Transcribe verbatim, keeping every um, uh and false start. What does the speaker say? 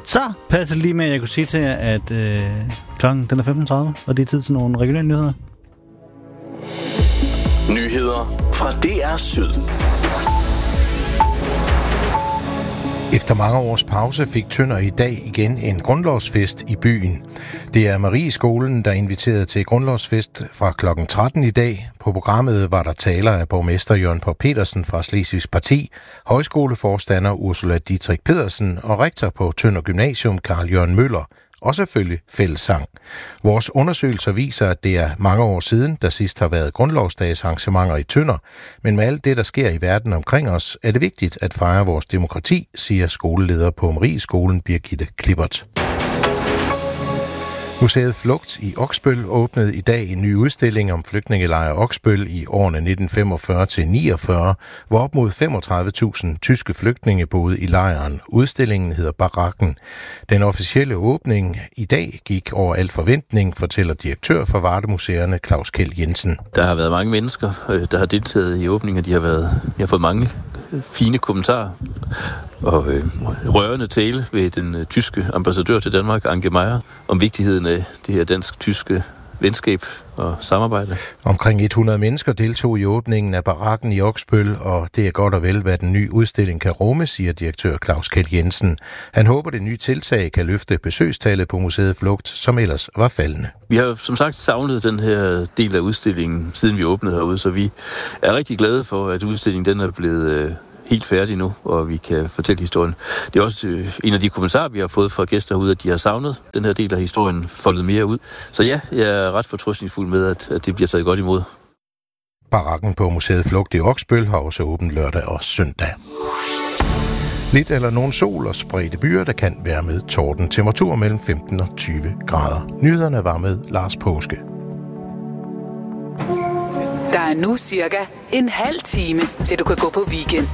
Så passer det lige med, at jeg kunne sige til jer, at øh, klokken den er femten tredive, og det er tid til nogle regionale nyheder. Nyheder fra D R Syd. Efter mange års pause fik Tønder i dag igen en grundlovsfest i byen. Det er Marieskolen, der er inviteret til grundlovsfest fra klokken tretten i dag. På programmet var der taler af borgmester Jørgen Pau Petersen fra Slesvigs Parti, højskoleforstander Ursula Dietrich Pedersen og rektor på Tønder Gymnasium Carl Jørgen Møller. Og selvfølgelig fællessang. Vores undersøgelser viser, at det er mange år siden, der sidst har været grundlovsdags arrangementer i Tønder. Men med alt det, der sker i verden omkring os, er det vigtigt at fejre vores demokrati, siger skoleleder på Marieskolen Birgitte Klippert. Museet Flugt i Oksbøl åbnede i dag en ny udstilling om flygtningelejr Oksbøl i årene nitten femogfyrre til niogfyrre, hvor op mod femogtredive tusind tyske flygtninge boede i lejren. Udstillingen hedder Barakken. Den officielle åbning i dag gik over al forventning, fortæller direktør for Vardemuseerne Claus Kjeld Jensen. Der har været mange mennesker, der har deltaget i åbningen, de har, været, de har fået mange fine kommentarer og øh, rørende tale ved den øh, tyske ambassadør til Danmark, Anke Meyer, om vigtigheden af det her dansk-tyske venskab og samarbejde. Omkring hundrede mennesker deltog i åbningen af Barakken i Oksbøl, og det er godt og vel, hvad den nye udstilling kan rumme, siger direktør Claus Kjeld Jensen. Han håber, det nye tiltag kan løfte besøgstallet på Museet Flugt, som ellers var faldende. Vi har som sagt savnet den her del af udstillingen, siden vi åbnede herude, så vi er rigtig glade for, at udstillingen den er blevet øh, helt færdig nu, og vi kan fortælle historien. Det er også øh, en af de kommentarer, vi har fået fra gæster herude, at de har savnet den her del af historien foldet mere ud. Så ja, jeg er ret fortrøstningsfuld med, at, at det bliver taget godt imod. Barakken på Museet Flugt i Oksbøl har også åbent lørdag og søndag. Lidt eller nogen sol og spredte byer, der kan være med torden. Temperatur mellem femten og tyve grader. Nyhederne var med Lars Påske. Der er nu cirka en halv time, til du kan gå på weekend.